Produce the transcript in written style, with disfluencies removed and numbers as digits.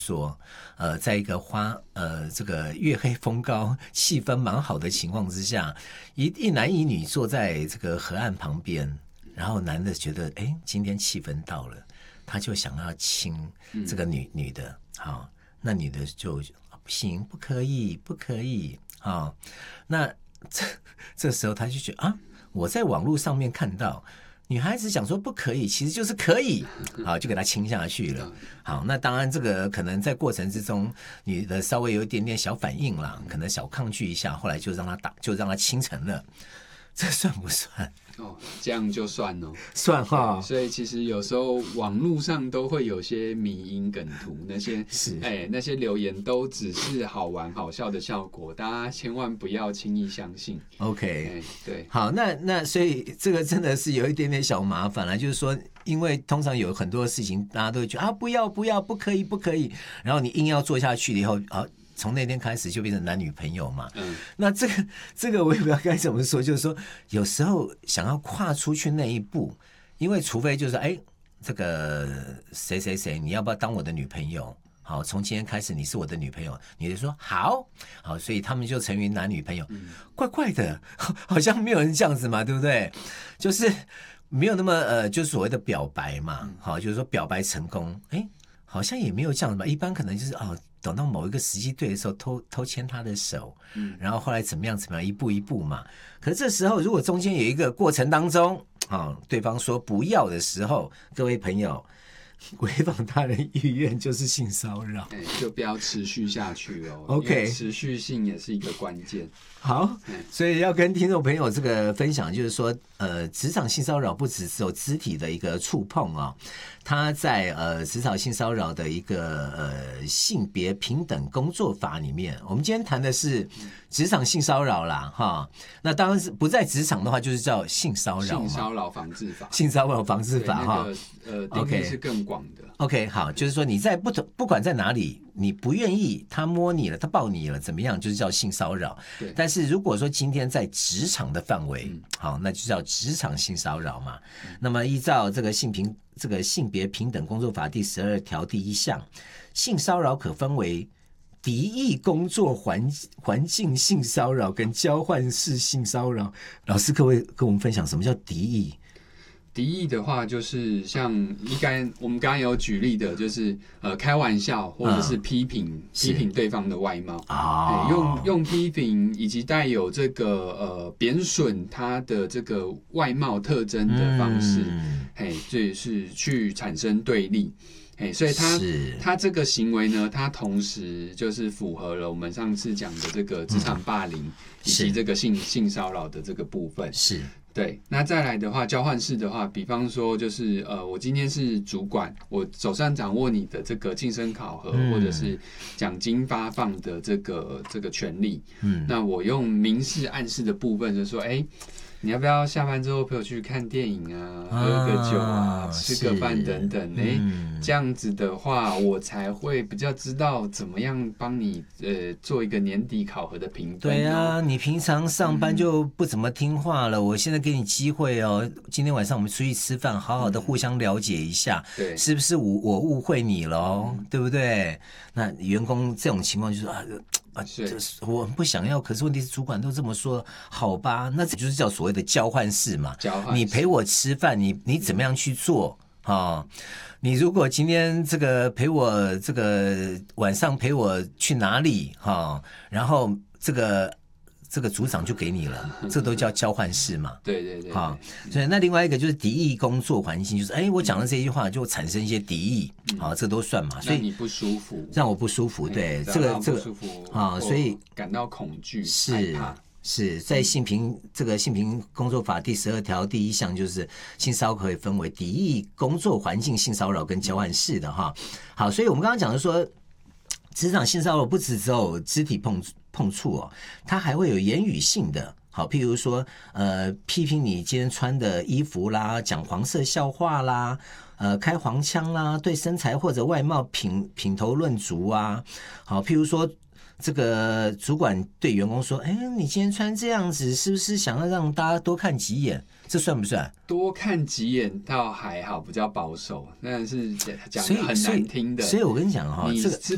说，在一个这个月黑风高、气氛蛮好的情况之下，一男一女坐在这个河岸旁边，然后男的觉得，哎，今天气氛到了，他就想要亲这个女的，好，那女的就不行，不可以，不可以，好，那这时候他就觉得啊，我在网络上面看到。女孩子讲说不可以，其实就是可以，好，就给她亲下去了。好，那当然这个可能在过程之中，女的稍微有一点点小反应啦，可能小抗拒一下，后来就让她亲成了，这算不算？ 哦，这样就算哦， 算哈。 所以其实有时候网络上都会有些迷因梗图，那些留言都只是好玩好笑的效果，大家千万不要轻易相信。 OK， 对， 好，那所以这个真的是有一点点小麻烦了，就是说，因为通常有很多事情，大家都会觉得啊，不要，不可以，不可以，然后你硬要做下去了以后啊。从那天开始就变成男女朋友嘛，那这个我也不知道该怎么说，就是说有时候想要跨出去那一步，因为除非就是哎，这个谁，你要不要当我的女朋友？好，从今天开始你是我的女朋友，女的说好，所以他们就成为男女朋友，怪怪的，好像没有人这样子嘛，对不对？就是没有那么就所谓的表白嘛，好，就是说表白成功，哎，好像也没有这样子吧，一般可能就是等到某一个时机对的时候，偷牵他的手，然后后来怎么样，一步一步嘛。可是这时候，如果中间有一个过程当中，对方说不要的时候，各位朋友，违反他人意愿就是性骚扰， 就不要持续下去哦。 OK， 持续性也是一个关键。 好，所以要跟听众朋友这个分享，就是说，职场性骚扰不只是有肢体的一个触碰啊，它在职场性骚扰的一个性别平等工作法里面，我们今天谈的是职场性骚扰啦，哈，那当然是不在职场的话，就是叫性骚扰嘛， 性骚扰防治法， 性骚扰防治法哈， 定义是更广的。 OK， 好，就是说你在不管在哪里，你不愿意他摸你了，他抱你了，怎么样，就是叫性骚扰。但是如果说今天在职场的范围，好，那就叫职场性骚扰嘛。那么依照这个性别平等工作法第12条第1项，性骚扰可分为敌意工作环境性骚扰跟交换式性骚扰。老师可不可以跟我们分享什么叫敌意？ 敌意的话，就是像我们刚刚有举例的，就是开玩笑或者是批评对方的外貌，用批评以及带有这个贬损他的这个外貌特征的方式，就是去产生对立。所以他这个行为呢，他同时就是符合了我们上次讲的这个职场霸凌以及这个性骚扰的这个部分。 是。 对，那再来的话，交换式的话，比方说就是我今天是主管，我手上掌握你的这个晋升考核，或者是奖金发放的这个权利，那我用明示暗示的部分就说，你要不要下班之后陪我去看电影啊，喝个酒啊，吃个饭等等？这样子的话，我才会比较知道怎么样帮你做一个年底考核的评分。 对啊，你平常上班就不怎么听话了，我现在给你机会哦，今天晚上我们出去吃饭，好好的互相了解一下，对，是不是我误会你了，对不对？那员工这种情况就是我不想要，可是问题是主管都这么说，好吧，那这就是叫所谓的交换式嘛。你陪我吃饭，你怎么样去做啊？你如果今天这个陪我这个晚上陪我去哪里哈，然后这个组长就给你了，这都叫交换式嘛。 对， 好，所以那另外一个就是敌意工作环境，就是我讲的这句话就产生一些敌意，好，这都算嘛。所以让你不舒服， 让我不舒服，对，这个不舒服啊，所以感到恐惧， 是。是在性平工作法第12条第1项，就是性骚扰可以分为敌意工作环境性骚扰跟交换式的哈。好，所以我们刚刚讲的说，职场性骚扰不只有肢体碰触哦，它还会有言语性的。好，譬如说批评你今天穿的衣服啦，讲黄色笑话啦，开黄腔啦，对身材或者外貌品头论足啊。好，譬如说。这个主管对员工说：“你今天穿这样子，是不是想要让大家多看几眼？这算不算？ 多看几眼倒还好，比较保守，但是讲的很难听的。 所以我跟你讲哈，这个是